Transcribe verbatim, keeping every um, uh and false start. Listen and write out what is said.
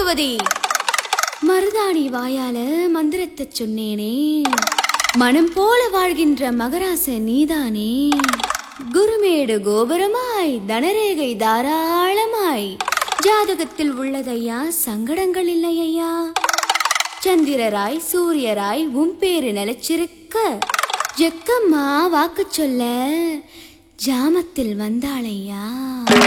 பகவதி. மருதாணி வாயால மந்திரத்தை சொன்னேனே, மனம் போல வாழ்கின்ற மகராச நீதானே. குருமேடு கோபுரமாய் தனரேகை தாராளமாய் ஜாதகத்தில் உள்ளதையா, சங்கடங்கள் இல்லையா. சந்திரராய் சூரியராய் உன் பேரு நிலைச்சிருக்க, ஜக்கம்மா வாக்கு சொல்ல ஜாமத்தில் வந்தாளையா.